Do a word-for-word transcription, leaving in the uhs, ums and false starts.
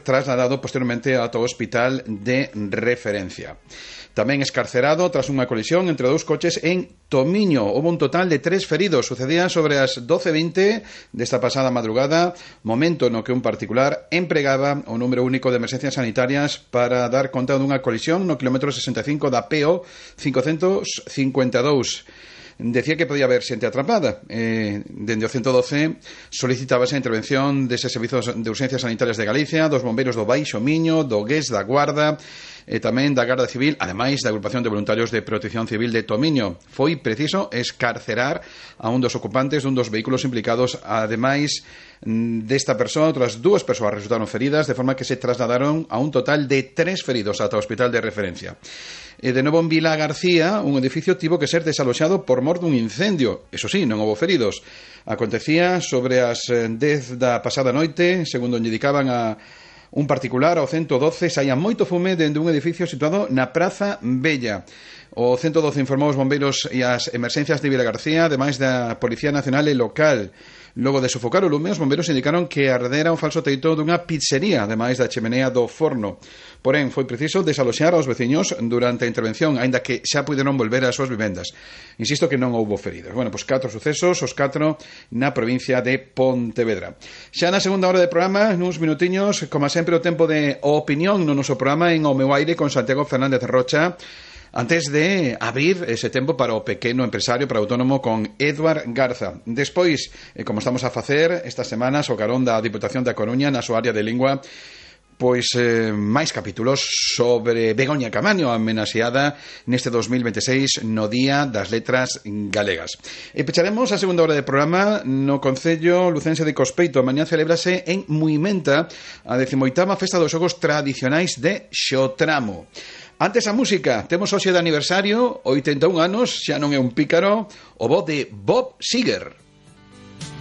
trasladado posteriormente ata o hospital de referencia. Tamén escarcerado tras unha colisión entre dous coches en Tomiño. Houve un total de tres feridos. Sucedía sobre as doce e vinte desta pasada madrugada, momento no que un particular empregaba o número único de emerxencias sanitarias para dar conta dunha colisión no quilómetro sesenta e cinco da P O cincocentos cincuenta e dous. Decía que podía haber xente atrapada. Eh, dende o ciento doce solicitábase a intervención deses servizos de urxencias sanitarias de Galicia, dos bombeiros do Baixo Miño, do Gués, da Guarda e tamén da Garda Civil, ademais da Agrupación de Voluntarios de Protección Civil de Tomiño. Foi preciso escarcerar a un dos ocupantes dun dos vehículos implicados. Ademais desta persoa, outras dúas persoas resultaron feridas, de forma que se trasladaron a un total de tres feridos ata o hospital de referencia. E de novo en Vila García, un edificio tivo que ser desaloxado por mor dun incendio. Eso sí, non houbo feridos. Acontecía sobre as dez da pasada noite, segundo indicaban a un particular, ao ciento doce, saía moito fume dende un edificio situado na Praza Bella. O ciento doce informou os bombeiros e as emerxencias de Vila García, ademais da Policía Nacional e Local. Logo de sofocar o lume, os bombeiros indicaron que ardera un falso teito dunha pizzería, ademais da chemenea do forno. Porén, foi preciso desaloxar aos veciños durante a intervención, aínda que xa puderon volver ás súas vivendas. Insisto que non houbo feridos. Bueno, pois catro sucesos, os catro na provincia de Pontevedra. Xa na segunda hora de programa, nuns minutiños, como sempre, o tempo de opinión no noso programa en O Meu Aire con Santiago Fernández Rocha, antes de abrir ese tempo para o pequeno empresario, para o autónomo, con Eduard Garza. Despois, eh, como estamos a facer estas semanas, o carón da Diputación da Coruña na súa área de lingua, pois eh, máis capítulos sobre Begoña Camaño, amenaxeada neste dos mil veintiséis no Día das Letras Galegas. E pecharemos a segunda hora de programa no Concello Lucense de Cospeito. Mañá celebrase en Muimenta a decimoitava Festa dos Xogos Tradicionais de Xotramo. Antes a música, temos hoxe de aniversario, oitenta e un anos, xa non é un pícaro, o voz de Bob Seger.